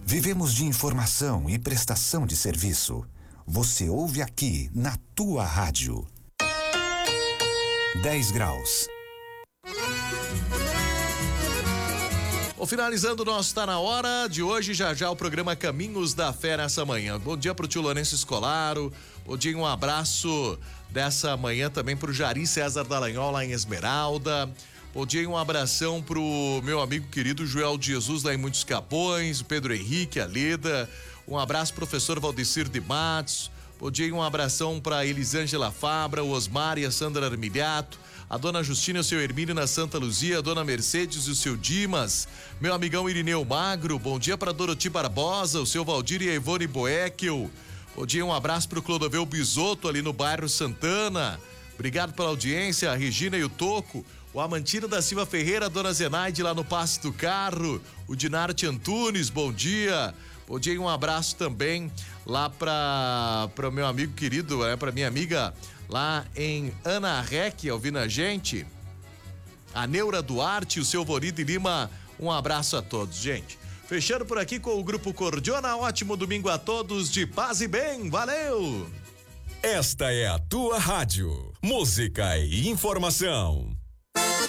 Vivemos de informação e prestação de serviço. Você ouve aqui na tua rádio. 10 graus. Finalizando o nosso Tá Na Hora de hoje, já o programa Caminhos da Fé nessa manhã. Bom dia pro tio Lourenço Escolaro, bom dia, um abraço dessa manhã também pro Jari César Dallagnol lá em Esmeralda. Bom dia e um abração pro meu amigo querido Joel de Jesus lá em Muitos Capões, o Pedro Henrique, a Leda. Um abraço professor Valdecir de Matos. Bom dia e um abração pra Elisângela Fabra, o Osmar e a Sandra Armiliato. A dona Justina e o seu Hermínio na Santa Luzia, a dona Mercedes e o seu Dimas, meu amigão Irineu Magro, bom dia para Doroti Barbosa, o seu Valdir e a Ivone Boekel. Bom dia, um abraço para o Clodoveu Bisotto ali no bairro Santana. Obrigado pela audiência, a Regina e o Toco, o Amantino da Silva Ferreira, a dona Zenaide lá no Passo do Carro, o Dinarte Antunes, bom dia. Bom dia e um abraço também lá para o meu amigo querido, para minha amiga lá em Ana Rec, ouvindo a gente, a Neura Duarte, o seu Voride Lima, um abraço a todos, gente. Fechando por aqui com o Grupo Cordiona, ótimo domingo a todos, de paz e bem, valeu! Esta é a tua rádio, música e informação.